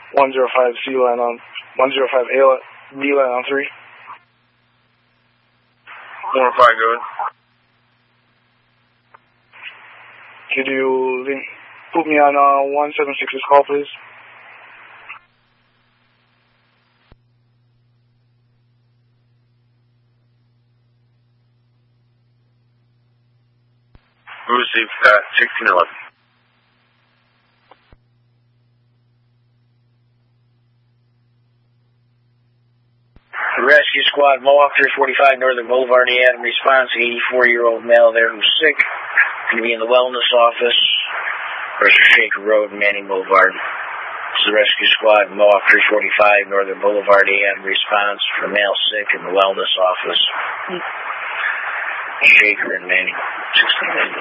105C line on 105A B line on 3. 105, good. Could you put me on 176's call, please? We received 1611. Rescue Squad, Mohawk 345 Northern Boulevard, Adam response, 84-year-old male there who's sick, going to be in the wellness office, Mercer Shaker Road, Manning Boulevard. This is the Rescue Squad, Mohawk 345 Northern Boulevard, Adam response for male sick in the wellness office, Shaker and Manning.